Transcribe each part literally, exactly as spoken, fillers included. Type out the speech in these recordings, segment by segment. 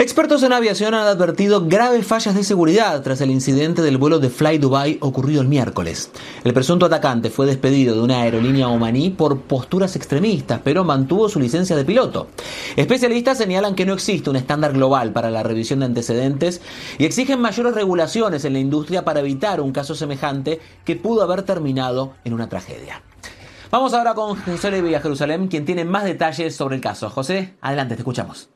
Expertos en aviación han advertido graves fallas de seguridad tras el incidente del vuelo de Fly Dubai ocurrido el miércoles. El presunto atacante fue despedido de una aerolínea omaní por posturas extremistas, pero mantuvo su licencia de piloto. Especialistas señalan que no existe un estándar global para la revisión de antecedentes y exigen mayores regulaciones en la industria para evitar un caso semejante que pudo haber terminado en una tragedia. Vamos ahora con José Levi a Jerusalén, quien tiene más detalles sobre el caso. José, adelante, te escuchamos.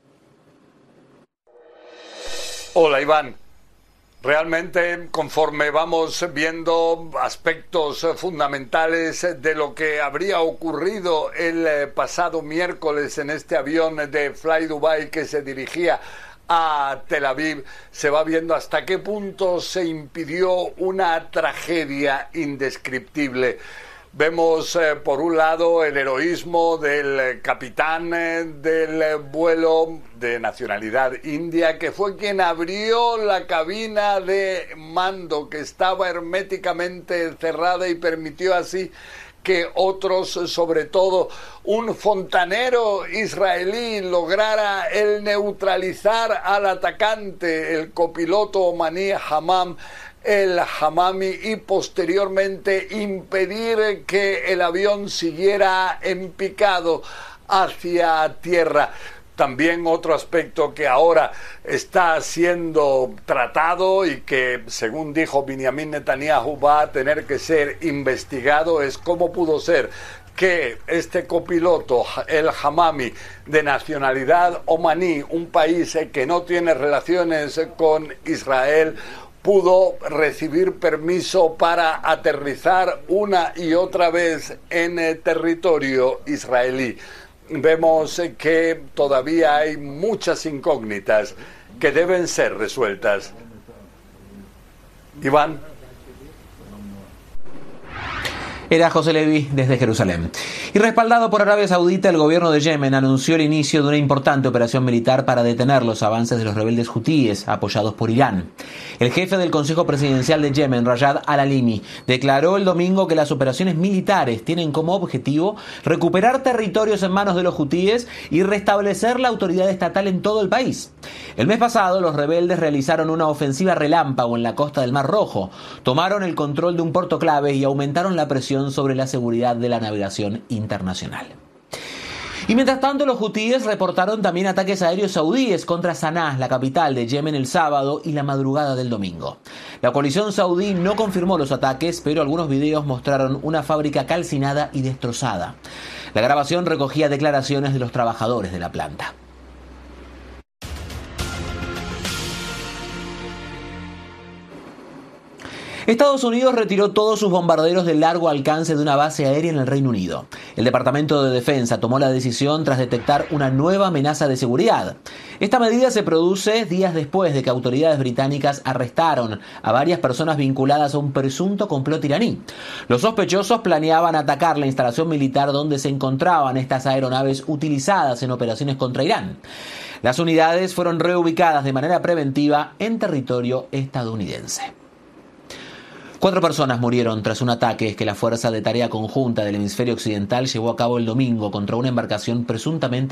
Hola, Iván. Realmente, conforme vamos viendo aspectos fundamentales de lo que habría ocurrido el pasado miércoles en este avión de Fly Dubai que se dirigía a Tel Aviv, se va viendo hasta qué punto se impidió una tragedia indescriptible. Vemos, eh, por un lado, el heroísmo del capitán eh, del vuelo de nacionalidad india, que fue quien abrió la cabina de mando, que estaba herméticamente cerrada, y permitió así que otros, sobre todo un fontanero israelí, lograra el neutralizar al atacante, el copiloto omaní Hammam el Hamami, y posteriormente impedir que el avión siguiera en picado hacia tierra. También otro aspecto que ahora está siendo tratado y que, según dijo Benjamin Netanyahu, va a tener que ser investigado es cómo pudo ser que este copiloto, el Hamami, de nacionalidad omaní, un país que no tiene relaciones con Israel, pudo recibir permiso para aterrizar una y otra vez en el territorio israelí. Vemos que todavía hay muchas incógnitas que deben ser resueltas. Iván. Era José Levi desde Jerusalén. Y respaldado por Arabia Saudita, el gobierno de Yemen anunció el inicio de una importante operación militar para detener los avances de los rebeldes hutíes apoyados por Irán. El jefe del Consejo Presidencial de Yemen, Rayad Al-Alimi, declaró el domingo que las operaciones militares tienen como objetivo recuperar territorios en manos de los hutíes y restablecer la autoridad estatal en todo el país. El mes pasado, los rebeldes realizaron una ofensiva relámpago en la costa del Mar Rojo, tomaron el control de un puerto clave y aumentaron la presión sobre la seguridad de la navegación internacional. Y mientras tanto, los hutíes reportaron también ataques aéreos saudíes contra Sanaa, la capital de Yemen, el sábado y la madrugada del domingo. La coalición saudí no confirmó los ataques, pero algunos videos mostraron una fábrica calcinada y destrozada. La grabación recogía declaraciones de los trabajadores de la planta. Estados Unidos retiró todos sus bombarderos de largo alcance de una base aérea en el Reino Unido. El Departamento de Defensa tomó la decisión tras detectar una nueva amenaza de seguridad. Esta medida se produce días después de que autoridades británicas arrestaron a varias personas vinculadas a un presunto complot iraní. Los sospechosos planeaban atacar la instalación militar donde se encontraban estas aeronaves utilizadas en operaciones contra Irán. Las unidades fueron reubicadas de manera preventiva en territorio estadounidense. Cuatro personas murieron tras un ataque que la Fuerza de Tarea Conjunta del Hemisferio Occidental llevó a cabo el domingo contra una embarcación presuntamente